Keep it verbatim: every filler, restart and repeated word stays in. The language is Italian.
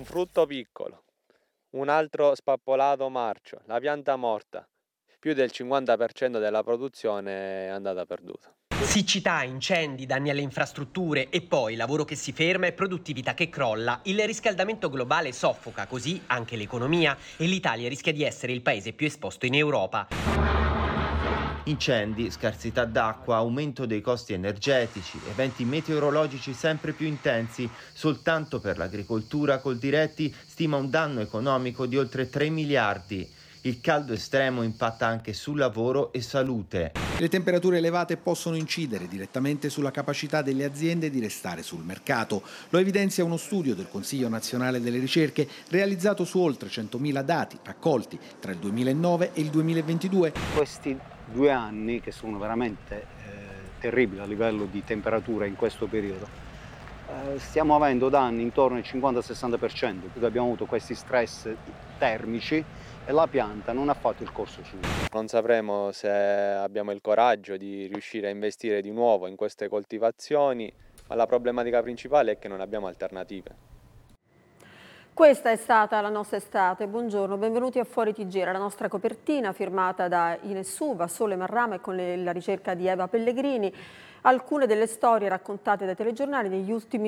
un frutto piccolo, un altro spappolato marcio, la pianta morta, più del cinquanta per cento della produzione è andata perduta. Siccità, incendi, danni alle infrastrutture e poi lavoro che si ferma e produttività che crolla. Il riscaldamento globale soffoca così anche l'economia e l'Italia rischia di essere il paese più esposto in Europa. Incendi, scarsità d'acqua, aumento dei costi energetici, eventi meteorologici sempre più intensi. Soltanto per l'agricoltura Coldiretti stima un danno economico di oltre tre miliardi. Il caldo estremo impatta anche su lavoro e salute. Le temperature elevate possono incidere direttamente sulla capacità delle aziende di restare sul mercato. Lo evidenzia uno studio del Consiglio Nazionale delle Ricerche realizzato su oltre centomila dati raccolti tra il duemilanove e il duemilaventidue. Questi due anni, che sono veramente eh, terribili a livello di temperatura in questo periodo, eh, stiamo avendo danni intorno al cinquanta sessanta per cento, quindi abbiamo avuto questi stress termici e la pianta non ha fatto il corso suo. Non sapremo se abbiamo il coraggio di riuscire a investire di nuovo in queste coltivazioni, ma la problematica principale è che non abbiamo alternative. Questa è stata la nostra estate. Buongiorno, benvenuti a Fuori Ti Gira, la nostra copertina firmata da Ines Suva, Sole Marrama e con le, la ricerca di Eva Pellegrini. Alcune delle storie raccontate dai telegiornali negli ultimi